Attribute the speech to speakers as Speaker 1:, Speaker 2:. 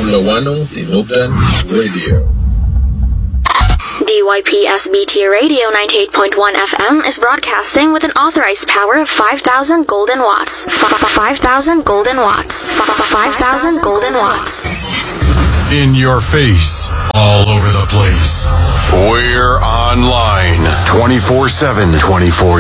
Speaker 1: Lawano Tinugtan Radio.
Speaker 2: DYPSBT Radio 98.1 FM is broadcasting with an authorized power of 5,000 golden watts. 5,000 golden watts. 5,000 golden watts.
Speaker 3: In your face, all over the place.
Speaker 4: We're online 24/7, 24/7.